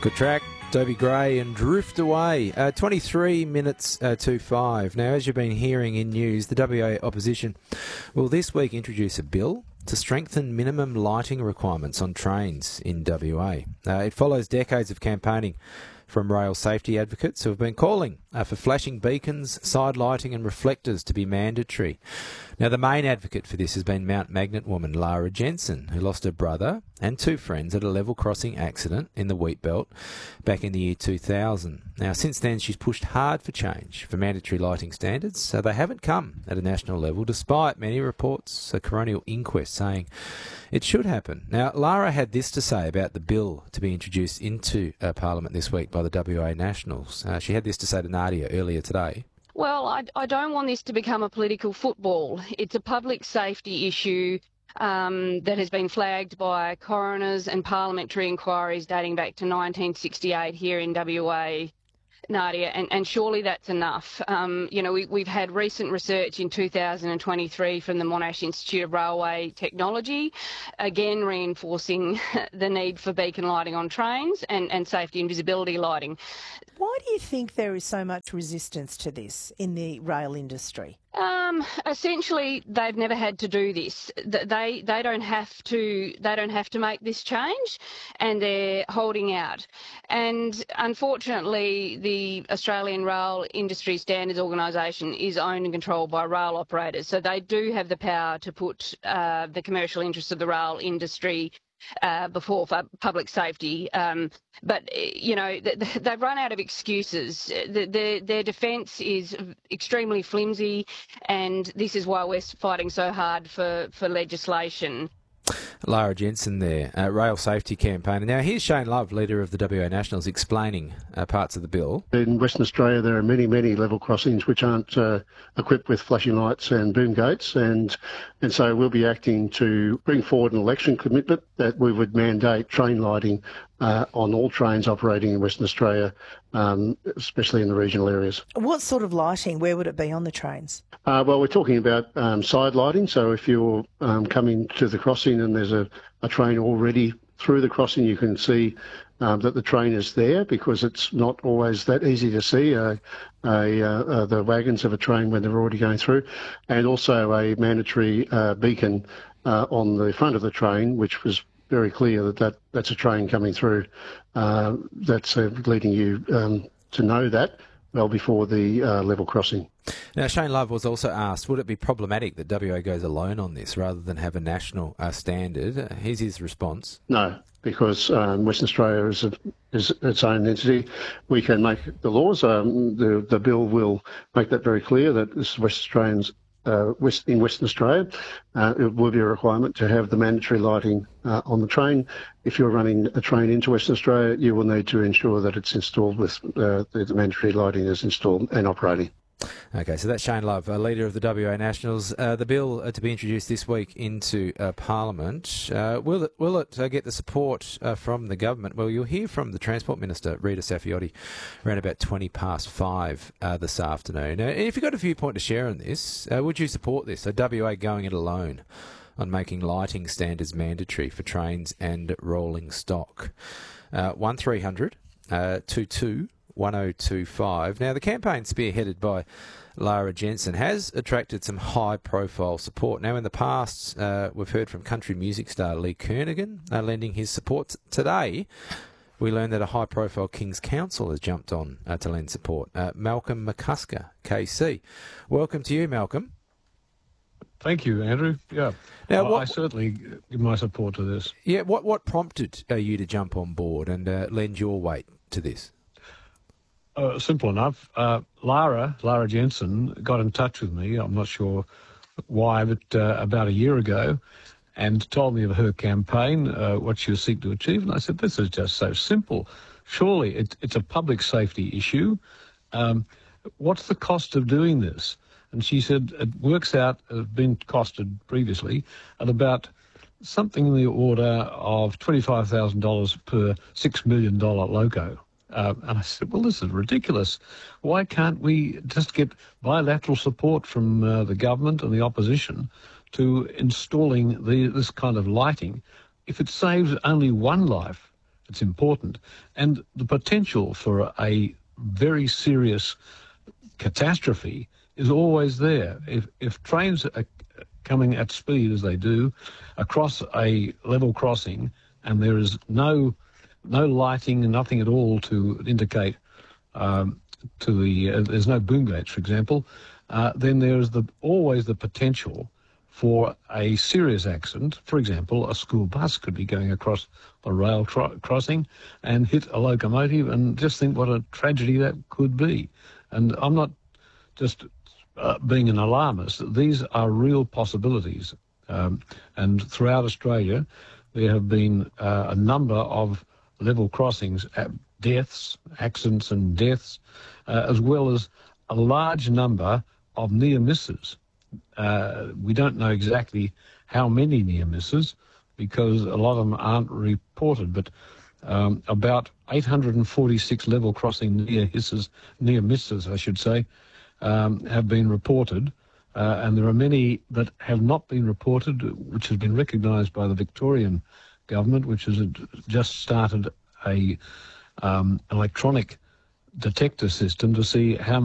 Good track, Dobie Gray and Drift Away. 23 minutes to 5. Now, as you've been hearing in news, the WA opposition will this week introduce a bill to strengthen minimum lighting requirements on trains in WA. It follows decades of campaigning from rail safety advocates who have been calling for flashing beacons, side lighting and reflectors to be mandatory. Now, the main advocate for this has been Mount Magnet woman Lara Jensen, who lost her brother and two friends at a level crossing accident in the Wheat Belt back in the year 2000. Now, since then, she's pushed hard for change for mandatory lighting standards, so they haven't come at a national level, despite many reports, a coronial inquest saying it should happen. Now, Lara had this to say about the bill to be introduced into Parliament this week by the WA Nationals. She had this to say to Nadia earlier today. Well, I don't want this to become a political football. It's a public safety issue that has been flagged by coroners and parliamentary inquiries dating back to 1968 here in WA, Nadia, and surely that's enough. We've had recent research in 2023 from the Monash Institute of Railway Technology, again reinforcing the need for beacon lighting on trains and safety and visibility lighting. Why do you think there is so much resistance to this in the rail industry? Essentially, they've never had to do this. They don't have to make this change, and they're holding out. And unfortunately, the Australian Rail Industry Standards Organisation is owned and controlled by rail operators, so they do have the power to put the commercial interests of the rail industry before public safety. But they've run out of excuses. Their defence is extremely flimsy, and this is why we're fighting so hard for legislation. Lara Jensen there, rail safety campaigner. Now, here's Shane Love, leader of the WA Nationals, explaining parts of the bill. In Western Australia, there are many, many level crossings which aren't equipped with flashing lights and boom gates, and so we'll be acting to bring forward an election commitment that we would mandate train lighting on all trains operating in Western Australia, especially in the regional areas. What sort of lighting? Where would it be on the trains? Well, we're talking about side lighting. So if you're coming to the crossing and there's a train already through the crossing, you can see that the train is there, because it's not always that easy to see the wagons of a train when they're already going through. And also a mandatory beacon on the front of the train, which was very clear that's a train coming through. That's leading you to know that well before the level crossing. Now, Shane Love was also asked, would it be problematic that WA goes alone on this rather than have a national standard? Here's his response. No, because Western Australia is its own entity. We can make the laws. The bill will make that very clear that this is West Australians. In Western Australia, it will be a requirement to have the mandatory lighting on the train. If you're running a train into Western Australia, you will need to ensure that it's installed with the mandatory lighting is installed and operating. Okay, so that's Shane Love, leader of the WA Nationals. The bill to be introduced this week into Parliament, will it get the support from the government? Well, you'll hear from the Transport Minister, Rita Saffioti, around about 5:20 this afternoon. If you've got a viewpoint to share on this, would you support this? So WA going it alone on making lighting standards mandatory for trains and rolling stock. 1300 22 1025. Now, the campaign spearheaded by Lara Jensen has attracted some high-profile support. Now, in the past, we've heard from country music star Lee Kernaghan lending his support. Today, we learned that a high-profile King's Counsel has jumped on to lend support. Malcolm McCusker, KC. Welcome to you, Malcolm. Thank you, Andrew. Yeah, now, I certainly give my support to this. Yeah, what prompted you to jump on board and lend your weight to this? Simple enough. Lara Jensen got in touch with me. I'm not sure why, but about a year ago, and told me of her campaign, what she was seeking to achieve. And I said, this is just so simple. Surely it's a public safety issue. What's the cost of doing this? And she said it works out, it's been costed previously, at about something in the order of $25,000 per $6 million loco. And I said, well, this is ridiculous. Why can't we just get bilateral support from the government and the opposition to installing this kind of lighting? If it saves only one life, It's important. And the potential for a very serious catastrophe is always there. If trains are coming at speed as they do across a level crossing and there is no lighting and nothing at all to indicate there's no boom gates, for example, then there's always the potential for a serious accident. For example, a school bus could be going across a rail crossing and hit a locomotive, and just think what a tragedy that could be. And I'm not just being an alarmist. These are real possibilities. And throughout Australia, there have been a number of level crossings, accidents and deaths, as well as a large number of near misses. We don't know exactly how many near misses because a lot of them aren't reported, but about 846 level crossing near misses, I should say, have been reported, and there are many that have not been reported, which has been recognised by the Victorian government, which has just started a electronic detector system to see how